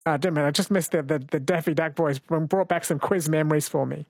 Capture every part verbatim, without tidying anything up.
Uh, didn't I just missed the, the, the Daffy Duck boys brought back some quiz memories for me.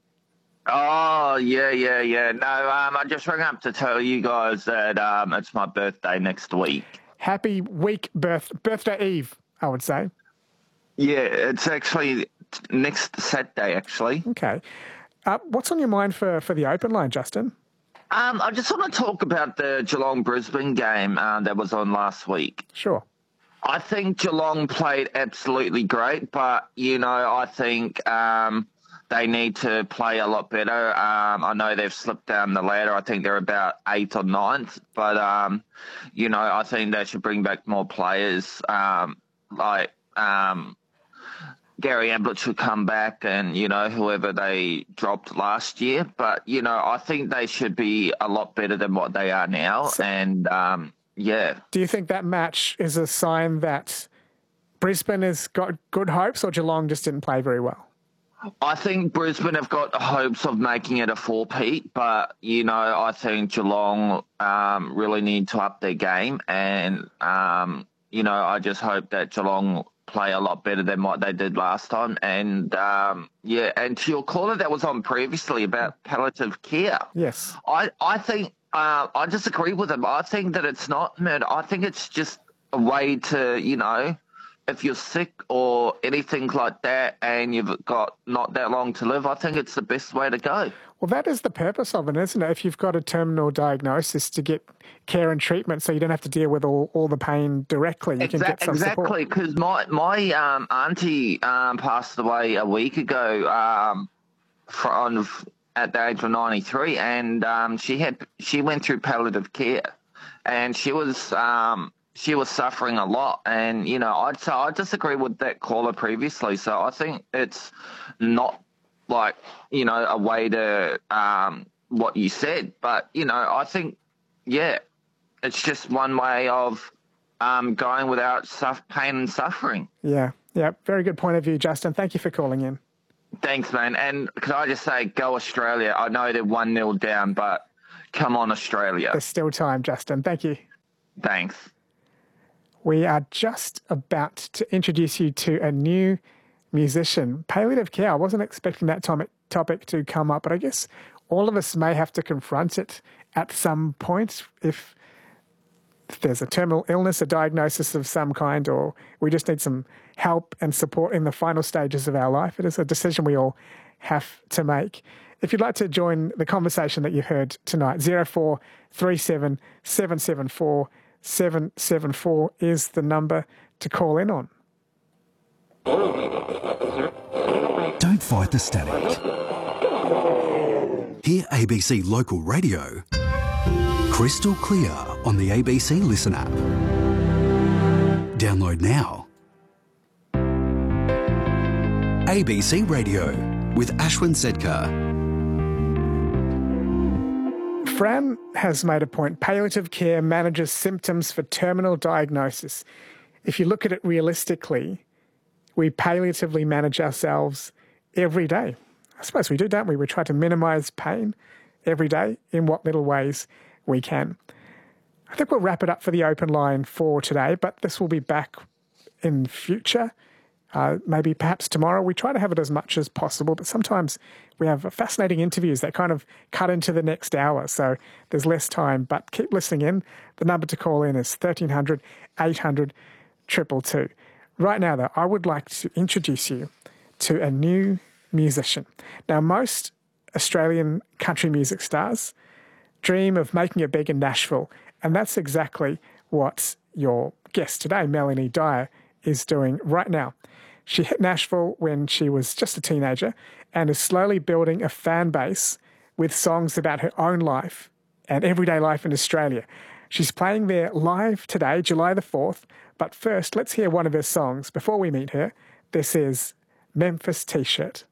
Oh, yeah, yeah, yeah. No, um, I just rang up to tell you guys that um, it's my birthday next week. Happy week birth birthday eve, I would say. Yeah, it's actually next Saturday, actually. Okay. Uh, what's on your mind for, for the open line, Justin? Um, I just want to talk about the Geelong-Brisbane game uh, that was on last week. Sure. I think Geelong played absolutely great, but, you know, I think um, they need to play a lot better. Um, I know they've slipped down the ladder. I think they're about eighth or ninth, but, um, you know, I think they should bring back more players um, like um, Gary Ablett should come back and, you know, whoever they dropped last year. But, you know, I think they should be a lot better than what they are now. So- and, um, yeah. Do you think that match is a sign that Brisbane has got good hopes or Geelong just didn't play very well? I think Brisbane have got hopes of making it a four-peat, but, you know, I think Geelong um, really need to up their game. And, um, you know, I just hope that Geelong play a lot better than what they did last time. And, um, yeah, and to your caller that was on previously about palliative care. Yes. I, I think uh, I disagree with him. I think that it's not murder. I think it's just a way to, you know, if you're sick or anything like that and you've got not that long to live, I think it's the best way to go. Well, that is the purpose of it, isn't it? If you've got a terminal diagnosis, to get care and treatment so you don't have to deal with all, all the pain directly. You Exactly, can get some exactly, because my, my um, auntie um, passed away a week ago um, from, at the age of ninety-three, and um, she had she went through palliative care, and she was um, she was suffering a lot. And, you know, I'd so I disagree with that caller previously. So I think it's not like, you know, a way to um, what you said. But, you know, I think, yeah, it's just one way of um, going without suff- pain and suffering. Yeah, yeah, very good point of view, Justin. Thank you for calling in. Thanks, man. And could I just say, go Australia. I know they're one nil down, but come on, Australia. There's still time, Justin. Thank you. Thanks. We are just about to introduce you to a new musician. Palliative care. I wasn't expecting that topic topic to come up, but I guess all of us may have to confront it at some point if, if there's a terminal illness, a diagnosis of some kind, or we just need some help and support in the final stages of our life. It is a decision we all have to make. If you'd like to join the conversation that you heard tonight, zero four three seven seven seven four seven seven four is the number to call in on. Don't fight the static. Hear A B C Local Radio crystal clear on the A B C Listen app. Download now. A B C Radio with Ashwin Sedkar. Fran has made a point. Palliative care manages symptoms for terminal diagnosis. If you look at it realistically, we palliatively manage ourselves every day. I suppose we do, don't we? We try to minimise pain every day in what little ways we can. I think we'll wrap it up for the open line for today, but this will be back in future. Uh, maybe perhaps tomorrow. We try to have it as much as possible, but sometimes we have fascinating interviews that kind of cut into the next hour, so there's less time. But keep listening in. The number to call in is thirteen hundred, eight hundred, two two two. Right now, though, I would like to introduce you to a new musician. Now, most Australian country music stars dream of making it big in Nashville, and that's exactly what your guest today, Melanie Dyer, is doing right now. She hit Nashville when she was just a teenager and is slowly building a fan base with songs about her own life and everyday life in Australia. She's playing there live today, July the fourth. But first, let's hear one of her songs. Before we meet her, this is Memphis T-Shirt.